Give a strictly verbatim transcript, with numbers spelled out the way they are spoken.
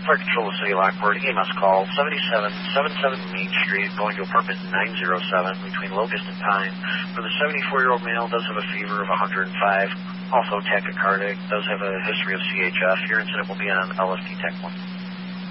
Fire Control of City Lockport, E M S call seventy-seven seventy-seven Main Street, going to apartment nine oh seven between Locust and Pine. For the seventy-four-year-old male, does have a fever of one hundred five, also tachycardic, does have a history of C H F. Your incident will be on L S D Tech one.